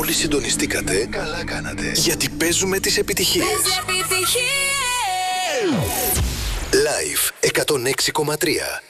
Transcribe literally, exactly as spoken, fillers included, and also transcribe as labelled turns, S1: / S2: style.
S1: όλοι συντονιστήκατε, καλά κάνατε. Γιατί παίζουμε τις επιτυχίες. Live εκατόν έξι κόμμα τρία.